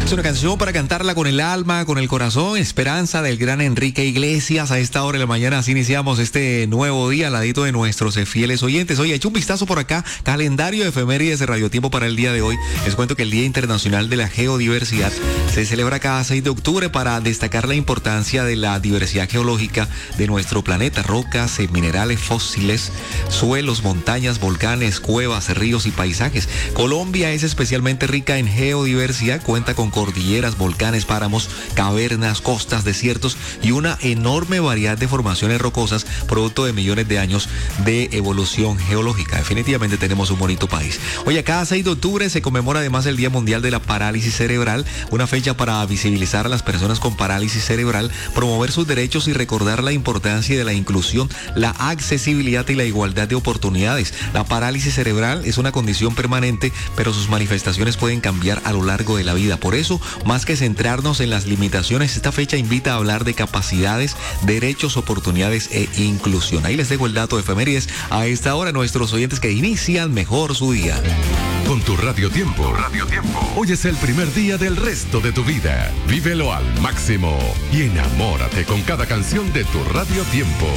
Es una canción para cantarla con el alma, con el corazón. Esperanza del gran Enrique Iglesias. A esta hora de la mañana así iniciamos este nuevo día al ladito de nuestros fieles oyentes. Oye, echa un vistazo por acá. Calendario de efemérides de Radio Tiempo para el día de hoy. Les cuento que el Día Internacional de la Geodiversidad se celebra cada 6 de octubre para destacar la importancia de la diversidad geológica de nuestro planeta. Rocas, minerales, fósiles, suelos, montañas, volcanes, cuevas, ríos y paisajes. Colombia es especialmente rica en geodiversidad. Cuenta con cordilleras, volcanes, páramos, cavernas, costas, desiertos y una enorme variedad de formaciones rocosas producto de millones de años de evolución geológica. Definitivamente tenemos un bonito país. Hoy, cada 6 de octubre se conmemora además el Día Mundial de la Parálisis Cerebral, una fecha para visibilizar a las personas con parálisis cerebral, promover sus derechos y recordar la importancia de la inclusión, la accesibilidad y la igualdad de oportunidades. La parálisis cerebral es una condición permanente, pero sus manifestaciones pueden cambiar a lo largo de la vida. Por eso, más que centrarnos en las limitaciones, esta fecha invita a hablar de capacidades, derechos, oportunidades e inclusión. Ahí les dejo el dato de efemérides a esta hora, nuestros oyentes que inician mejor su día. Con tu Radio Tiempo. Hoy es el primer día del resto de tu vida. Vívelo al máximo y enamórate con cada canción de tu Radio Tiempo.